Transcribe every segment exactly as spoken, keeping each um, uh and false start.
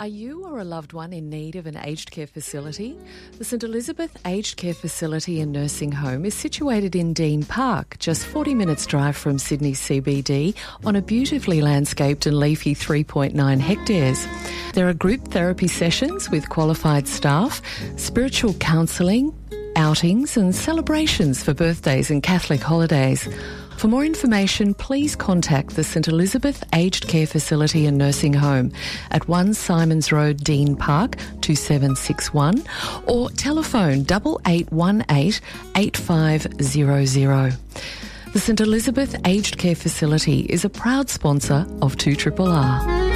Are you or a loved one in need of an aged care facility? The St Elizabeth Aged Care Facility and Nursing Home is situated in Dean Park, just forty minutes drive from Sydney C B D, on a beautifully landscaped and leafy three point nine hectares. There are group therapy sessions with qualified staff, spiritual counselling, outings and celebrations for birthdays and Catholic holidays. For more information, please contact the St Elizabeth Aged Care Facility and Nursing Home at one Simons Road, Dean Park, two seven six one, or telephone eight eight one eight, eight five zero zero. The St Elizabeth Aged Care Facility is a proud sponsor of two R R R.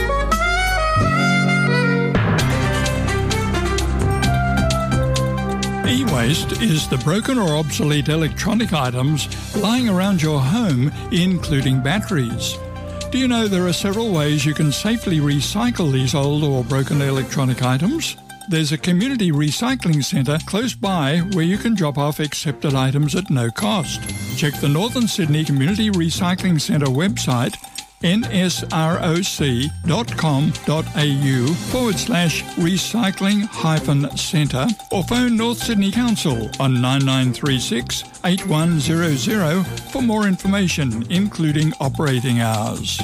E-waste is the broken or obsolete electronic items lying around your home, including batteries. Do you know there are several ways you can safely recycle these old or broken electronic items? There's a community recycling centre close by where you can drop off accepted items at no cost. Check the Northern Sydney Community Recycling Centre website, nsroc.com.au forward slash recycling hyphen centre, or phone North Sydney Council on nine nine three six, eight one zero zero for more information, including operating hours.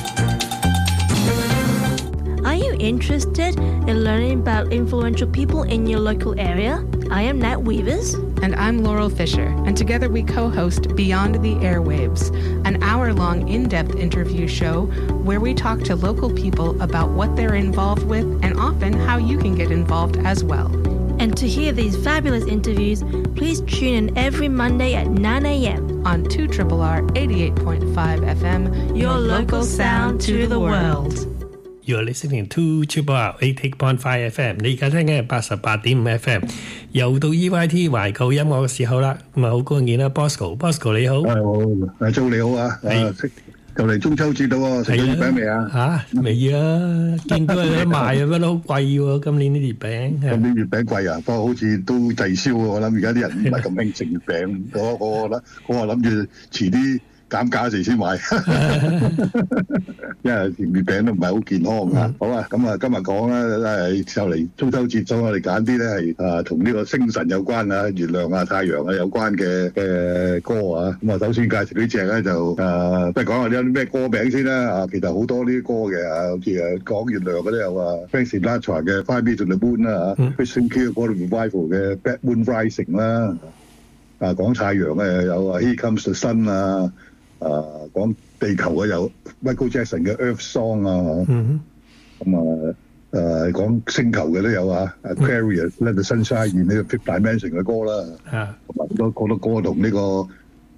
Are you interested in learning about influential people in your local area? I am Nat Weavers. And I'm Laurel Fisher, and together we co-host Beyond the Airwaves, an hour-long in-depth interview show where we talk to local people about what they're involved with and often how you can get involved as well. And to hear these fabulous interviews, please tune in every Monday at nine a.m. on two R R R eighty-eight point five F M, your local sound to the world. You're listening to two R R R eighty-eight point five F M， 你而家聽緊係八十八點五 F M， 又到 E Y T 懷舊音樂嘅時候啦，咁啊好高興見啦 Bosco，Bosco 你好， 係好，阿周你好啊，係就嚟中秋節咯喎，食咗月餅未啊？ 嚇未啊，見到有得賣啊，乜都好貴喎，今年啲月餅。 今年月餅貴啊，不過好似都滯銷喎，我諗而家啲人唔係咁興食月餅，我我覺得我話諗住遲啲減價時先買，因為甜月餅都唔係好健康㗎。好啊，咁啊今日講咧係就嚟中秋節，所以我哋揀啲咧係啊同呢個星神有關啊、月亮啊、太陽啊有關嘅嘅歌啊。咁啊首先介紹呢隻咧就啊，不如講下啲咩歌名先啦。啊，其實好多呢啲歌嘅啊，好似誒講月亮嗰啲有啊 Frank Sinatra 嘅 Fly Me to the Moon 啦嚇 ，Christian Key 嗰個 Revival 嘅 Bad Moon Rising 啦。啊，講太陽嘅有啊 Here Comes the Sun 啊。啊，講地球嘅有 Michael Jackson 嘅 Earth Song 啊，咁啊誒講星球嘅都有啊 ，Aquarius Let the Sunshine In 呢個 Fifth Dimension 嘅歌啦，同埋好多好多歌同呢個誒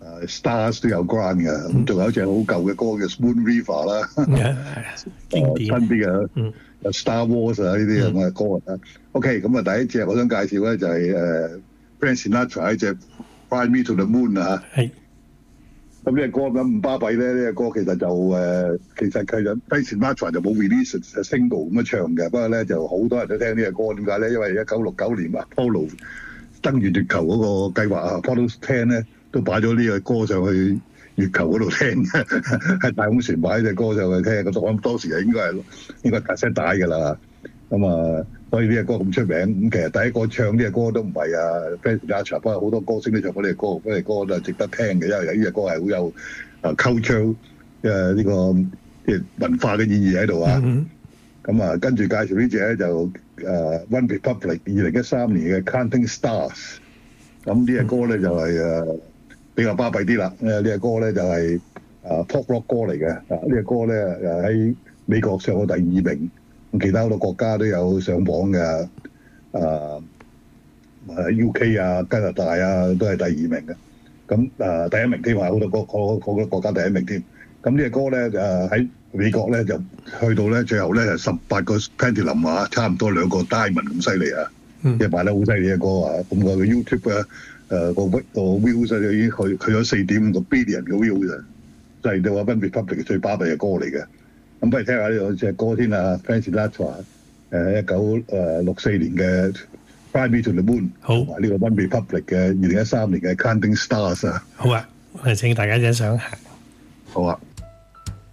Stars 都有關嘅，咁仲有一隻好舊嘅歌叫 Moon River 啦，經典新啲嘅有 Star Wars 啊呢啲咁嘅歌啊。OK， 咁啊第一隻我想介紹咧就係誒 Frank Sinatra 呢隻 Fly Me to the Moon 啊。咁呢隻歌咁唔巴閉咧，呢隻歌其實就誒、呃，其實佢就 Frank Sinatra 就冇 release single 咁樣唱嘅，不過咧就好多人都聽呢隻歌，點解咧？因為一九六九年啊 ，Apollo 登月月球嗰個計劃啊 ，Apollo 十咧都擺咗呢個歌上去月球嗰度聽，喺太空船擺呢隻歌上去聽，咁我諗當時係應該係應該 cassette 帶㗎啦，咁啊。所以呢隻歌咁出名，咁其實第一個唱呢隻歌都唔係啊 Frank Sinatra，不過好多歌星都唱過呢隻歌，呢隻歌都係值得聽嘅，因為呢隻歌係好有啊 culture 嘅呢個即係文化嘅意義喺度啊。咁啊，跟住介紹呢隻咧就誒 One Republic 二零一三年嘅 Counting Stars， 咁呢隻歌咧就係誒比較巴閉啲啦，因為呢隻歌咧就係啊 pop rock 歌嚟嘅，啊呢隻歌咧誒喺美國上過第二名。咁其他好多國家都有上榜嘅，啊誒 U K 啊、加拿大啊都係第二名嘅。咁啊第一名添啊，好多國好好多國家第一名添。咁呢隻歌咧誒喺美國咧就去到咧最後咧係十八個 platinum 啊，差唔多兩個 diamond 咁犀利啊！即係賣得好犀利嘅歌啊！咁個 YouTube 啊誒個個 views 就已經去去咗四點五個 billion 嘅 views 啊，就係到話 One Republic 最巴閉嘅歌嚟嘅。咁不如聽下呢隻歌先啊 ，Frank Sinatra 誒一九誒六四年嘅 Fly Me to the Moon， 好，同埋呢個 One Republic 嘅二零一三年嘅 Counting Stars 啊， 好啊，我哋請大家欣賞下。 好啊。